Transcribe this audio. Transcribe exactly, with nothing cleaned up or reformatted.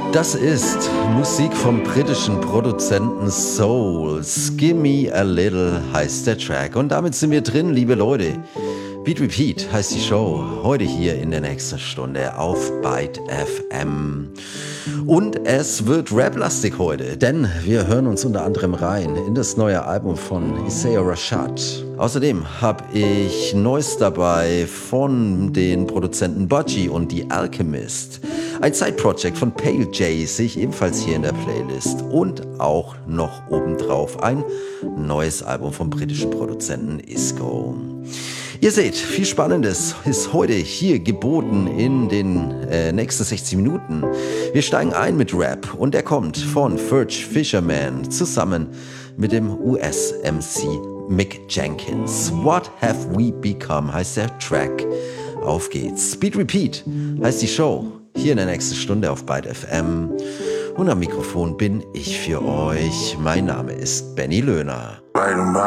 Das ist Musik vom britischen Produzenten Souls. Gimme a Little heißt der Track. Und damit sind wir drin, liebe Leute. Beat Repeat heißt die Show. Heute hier in der nächsten Stunde auf Byte F M. Und es wird rap-lastig heute, denn wir hören uns unter anderem rein in das neue Album von Isaiah Rashad. Außerdem habe ich Neues dabei von den Produzenten Budgie und The Alchemist. Ein Side-Project von Pale J sehe ich ebenfalls hier in der Playlist. Und auch noch obendrauf ein neues Album vom britischen Produzenten Isco. Ihr seht, viel Spannendes ist heute hier geboten in den äh, nächsten sechzig Minuten. Wir steigen ein mit Rap und der kommt von Ferg Fisherman zusammen mit dem U S-M C Mick Jenkins. What Have We Become heißt der Track. Auf geht's. Beat Repeat heißt die Show. Hier in der nächsten Stunde auf Byte F M. Und am Mikrofon bin ich für euch. Mein Name ist Benny Löhner.